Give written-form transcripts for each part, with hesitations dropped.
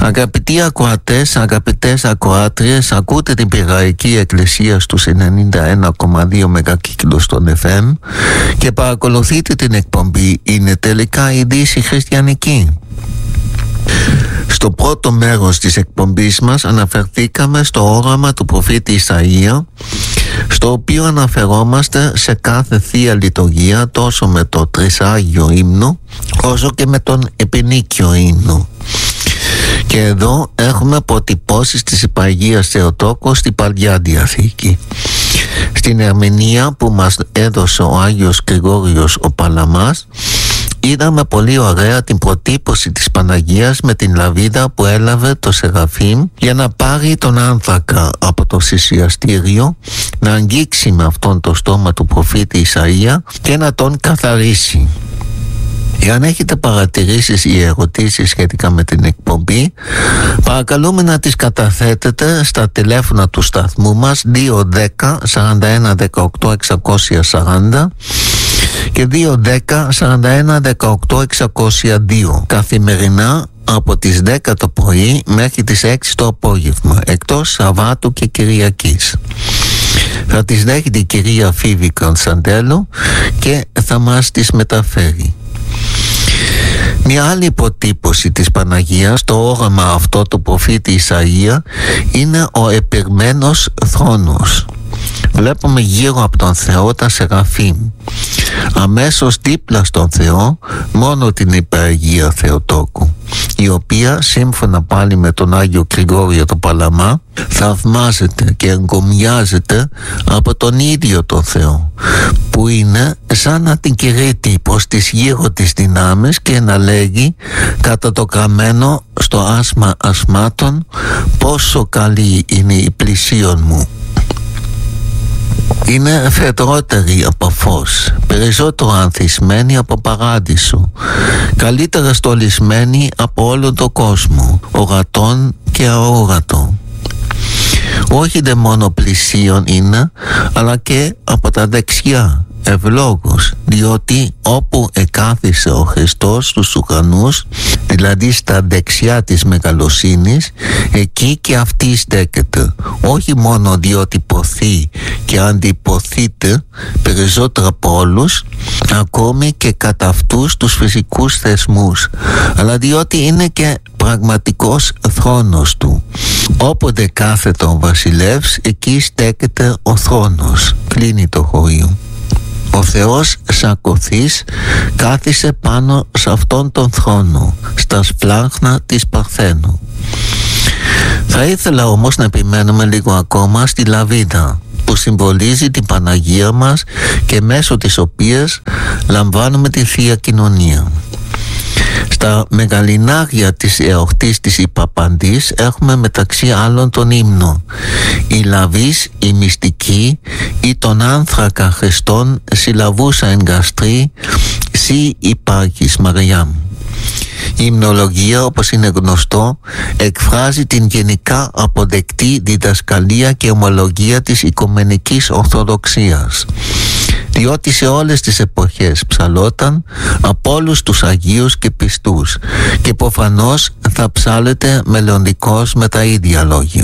Αγαπητοί ακροατές, αγαπητές ακροάτριες, ακούτε την Πυραϊκή Εκκλησία στους 91,2 μεγακύκλους των FM και παρακολουθείτε την εκπομπή «Είναι τελικά η Δύση χριστιανική». Στο πρώτο μέρος της εκπομπής μας αναφερθήκαμε στο όραμα του προφήτη Ισαΐα, στο οποίο αναφερόμαστε σε κάθε Θεία Λειτουργία τόσο με το Τρισάγιο ύμνο όσο και με τον Επινίκιο ύμνο. Και εδώ έχουμε αποτυπώσεις της Υπαγίας Θεοτόκου στην Παλιά Διαθήκη. Στην ερμηνεία που μας έδωσε ο Άγιος Γρηγόριος ο Παλαμάς, είδαμε πολύ ωραία την προτύπωση της Παναγίας με την λαβίδα που έλαβε το Σεραφείμ για να πάρει τον άνθρακα από το θυσιαστήριο, να αγγίξει με αυτόν το στόμα του προφήτη Ισαΐα και να τον καθαρίσει. Εάν έχετε παρατηρήσεις ή ερωτήσεις σχετικά με την εκπομπή, παρακαλούμε να τις καταθέτετε στα τηλέφωνα του σταθμού μας 210 41 18 640 και 210 41 18 602 καθημερινά από τις 10 το πρωί μέχρι τις 6 το απόγευμα, εκτός Σαββάτου και Κυριακής. Θα τις δέχεται η κυρία Φίβη Κωνσταντέλου και θα μας τις μεταφέρει. Μια άλλη υποτύπωση της Παναγίας στο όραμα αυτό του προφήτη Ισαΐα είναι ο επειρμένος θρόνος. Βλέπουμε γύρω από τον Θεό τα Σεραφείμ. Αμέσως δίπλα στον Θεό μόνο την Υπεραγία Θεοτόκου, η οποία σύμφωνα πάλι με τον Άγιο Γρηγόριο το Παλαμά θαυμάζεται και εγκομιάζεται από τον ίδιο τον Θεό, που είναι σαν να την κηρύττει προς τις γύρω της δυνάμεις και να λέγει κατά το γραμμένο στο άσμα ασμάτων πόσο καλή είναι η πλησίον μου. Είναι φεδρότερη από φως, περισσότερο ανθισμένη από παράδεισο, καλύτερα στολισμένη από όλο τον κόσμο, ορατόν και αόρατο. Όχι δε μόνο πλησίον είναι, αλλά και από τα δεξιά, ευλόγος, διότι όπου εκάθισε ο Χριστός στους ουρανούς, δηλαδή στα δεξιά της μεγαλοσύνης, εκεί και αυτή στέκεται, όχι μόνο διότι ποθεί και αντιποθείται περισσότερο από όλους, ακόμη και κατά αυτούς τους φυσικούς θεσμούς, αλλά διότι είναι και πραγματικός θρόνος του. Όποτε κάθεται ο βασιλεύς, εκεί στέκεται ο θρόνος. Κλείνει το χωρίο. Ο Θεός σακωθής κάθισε πάνω σε αυτόν τον θρόνο, στα σπλάχνα της Παρθένου. Θα ήθελα όμως να επιμένουμε λίγο ακόμα στη λαβίδα, που συμβολίζει την Παναγία μας και μέσω της οποίας λαμβάνουμε τη Θεία Κοινωνία. Στα μεγαλινάρια της εορτής της Υπαπαντής έχουμε μεταξύ άλλων τον ύμνο «Η λαβής, η μυστική, ή τον άνθρακα Χριστόν συλλαβούσα εγκαστρή, σύ υπάρχεις Μαριά μου». Η υμνολογία, όπως είναι γνωστό, εκφράζει την γενικά αποδεκτή διδασκαλία και ομολογία της Οικουμενικής Ορθοδοξίας, διότι σε όλες τις εποχές ψαλόταν από όλους τους Αγίους και πιστούς και προφανώς θα ψάλεται μελλοντικώς με τα ίδια λόγια.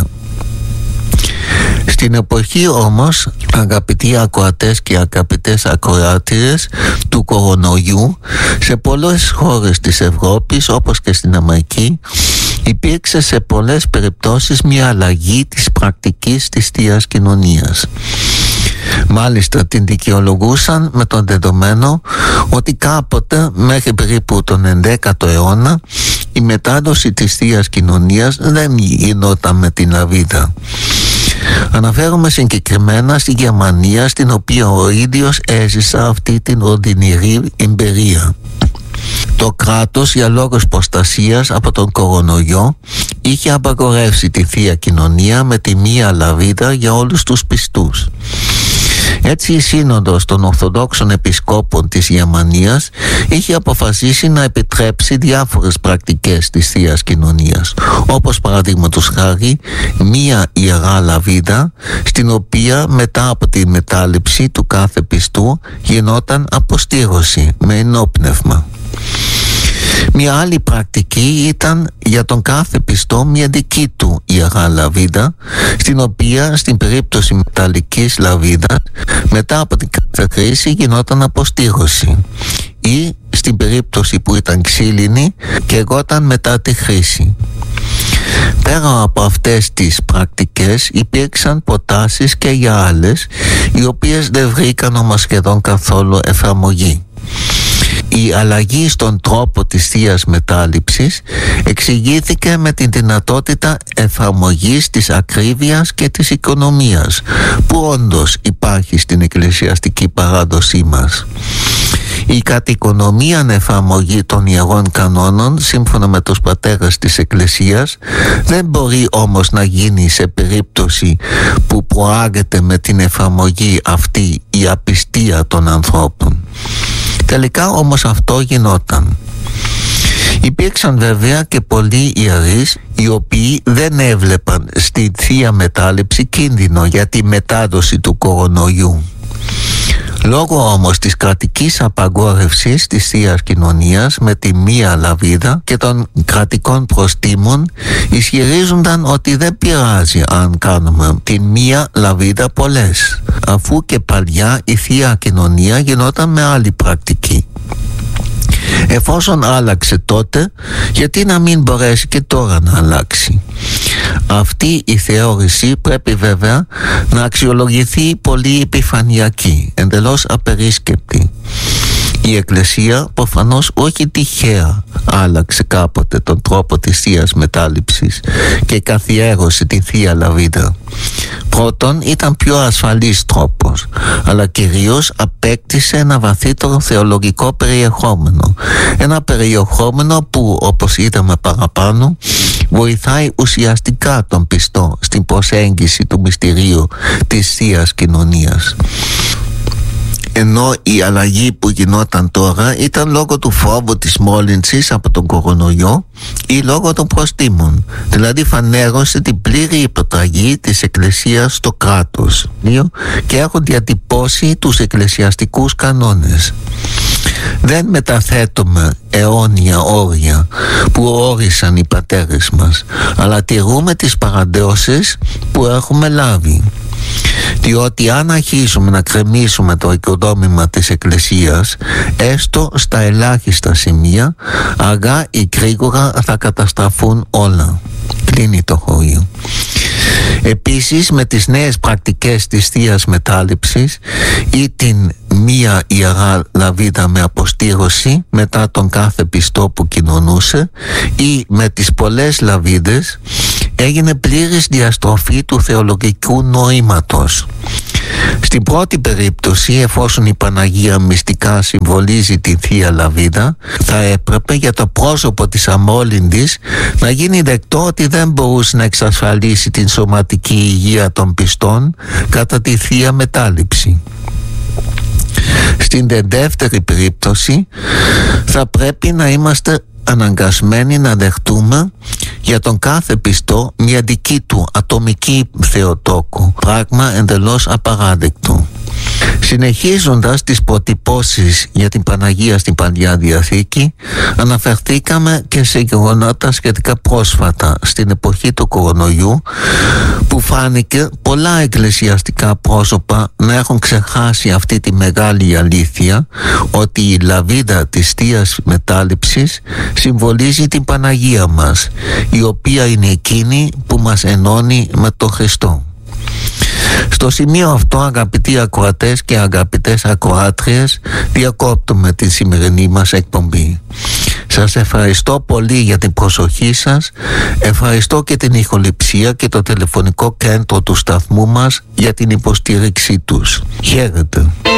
Στην εποχή όμως, αγαπητοί ακροατές και αγαπητές ακροάτριες του κορονοϊού, σε πολλές χώρες της Ευρώπης όπως και στην Αμερική υπήρξε σε πολλές περιπτώσεις μια αλλαγή της πρακτικής της Θείας Κοινωνίας. Μάλιστα την δικαιολογούσαν με τον δεδομένο ότι κάποτε μέχρι περίπου τον 11ο αιώνα η μετάδοση της Θείας Κοινωνίας δεν γινόταν με την λαβίδα. Αναφέρομαι συγκεκριμένα στη Γερμανία, στην οποία ο ίδιος έζησε αυτή την οδυνηρή εμπειρία. Το κράτος για λόγους προστασίας από τον κορονοϊό είχε απαγορεύσει τη Θεία Κοινωνία με τη μία λαβίδα για όλους τους πιστούς. Έτσι η Σύνοδος των Ορθοδόξων Επισκόπων της Γερμανίας είχε αποφασίσει να επιτρέψει διάφορες πρακτικές της Θείας Κοινωνίας, όπως παραδείγματος χάρη μία ιερά λαβίδα, στην οποία μετά από τη μετάληψη του κάθε πιστού γινόταν αποστήρωση με ενόπνευμα. Μια άλλη πρακτική ήταν για τον κάθε πιστό μια δική του ιερά λαβίδα, στην οποία στην περίπτωση μεταλλικής λαβίδας μετά από την κάθε χρήση γινόταν αποστήρωση, ή στην περίπτωση που ήταν ξύλινη και εγώταν μετά τη χρήση. Πέρα από αυτές τις πρακτικές υπήρξαν προτάσεις και για άλλες, οι οποίες δεν βρήκαν όμως σχεδόν καθόλου εφαρμογή. Η αλλαγή στον τρόπο της θείας μετάληψης εξηγήθηκε με την δυνατότητα εφαρμογής της ακρίβειας και της οικονομίας, που όντως υπάρχει στην εκκλησιαστική παράδοσή μας. Η κατοικονομία εφαρμογή των ιερών κανόνων σύμφωνα με τους πατέρες της Εκκλησίας δεν μπορεί όμως να γίνει σε περίπτωση που προάγεται με την εφαρμογή αυτή η απιστία των ανθρώπων. Τελικά όμως αυτό γινόταν. Υπήρξαν βέβαια και πολλοί ιερείς οι οποίοι δεν έβλεπαν στη θεία μετάληψη κίνδυνο για τη μετάδοση του κορονοϊού. Λόγω όμως της κρατικής απαγόρευσης της θείας κοινωνίας με τη μία λαβίδα και των κρατικών προστίμων, ισχυρίζονταν ότι δεν πειράζει αν κάνουμε την μία λαβίδα πολλές, αφού και παλιά η θεία κοινωνία γινόταν με άλλη πρακτική. Εφόσον άλλαξε τότε, γιατί να μην μπορέσει και τώρα να αλλάξει? Αυτή η θεώρηση πρέπει βέβαια να αξιολογηθεί πολύ επιφανειακή, εντελώς απερίσκεπτη. Η Εκκλησία προφανώς όχι τυχαία άλλαξε κάποτε τον τρόπο της θείας μετάληψης και καθιέρωσε τη θεία λαβίδα. Πρώτον, ήταν πιο ασφαλής τρόπος, αλλά κυρίως απέκτησε ένα βαθύτερο θεολογικό περιεχόμενο. Ένα περιεχόμενο που, όπως είδαμε παραπάνω, βοηθάει ουσιαστικά τον πιστό στην προσέγγιση του μυστηρίου της θείας κοινωνίας. Ενώ η αλλαγή που γινόταν τώρα ήταν λόγω του φόβου της μόλυνσης από τον κορονοϊό ή λόγω των προστίμων, δηλαδή φανέρωσε την πλήρη υποταγή της Εκκλησίας στο κράτος και έχουν διατυπώσει τους εκκλησιαστικούς κανόνες. Δεν μεταθέτουμε αιώνια όρια που όρισαν οι πατέρες μας, αλλά τηρούμε τις παραδόσεις που έχουμε λάβει. Διότι αν αρχίσουμε να κρεμίσουμε το οικοδόμημα της Εκκλησίας, έστω στα ελάχιστα σημεία, αργά ή γρήγορα θα καταστραφούν όλα. Κλείνει το χωρίο. Επίσης, με τις νέες πρακτικές της θείας μετάληψης ή την μία ιερά λαβίδα με αποστήρωση μετά τον κάθε πιστό που κοινωνούσε ή με τις πολλές λαβίδες, έγινε πλήρης διαστροφή του θεολογικού νοήματος. Στην πρώτη περίπτωση, εφόσον η Παναγία μυστικά συμβολίζει την θεία λαβίδα, θα έπρεπε για το πρόσωπο της αμόλυντης να γίνει δεκτό ότι δεν μπορούσε να εξασφαλίσει την σωματική υγεία των πιστών κατά τη θεία μετάληψη. Στην δεύτερη περίπτωση θα πρέπει να είμαστε αναγκασμένοι να δεχτούμε για τον κάθε πιστό μια δική του ατομική θεοτόκο, πράγμα εντελώς απαράδεκτο. Συνεχίζοντας τις προτυπώσεις για την Παναγία στην Παλιά Διαθήκη, αναφερθήκαμε και σε γεγονότα σχετικά πρόσφατα στην εποχή του κορονοϊού, που φάνηκε πολλά εκκλησιαστικά πρόσωπα να έχουν ξεχάσει αυτή τη μεγάλη αλήθεια, ότι η λαβίδα της θείας μετάληψης συμβολίζει την Παναγία μας, η οποία είναι εκείνη που μας ενώνει με τον Χριστό. Στο σημείο αυτό, αγαπητοί ακροατές και αγαπητές ακροάτριες, διακόπτουμε τη σημερινή μας εκπομπή. Σας ευχαριστώ πολύ για την προσοχή σας. Ευχαριστώ και την ηχοληψία και το τηλεφωνικό κέντρο του σταθμού μας για την υποστήριξή τους. Χαίρετε.